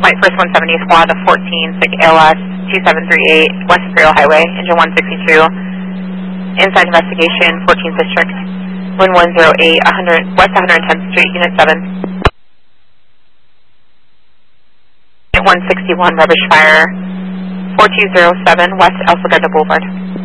White First 170 Squad of 14, SIG ALS 2738, West Imperial Highway, engine 162. Inside investigation, 14th District, wind 108, 100, West 110th Street, Unit 7. 161, rubbish fire, 4207, West El Segundo Boulevard.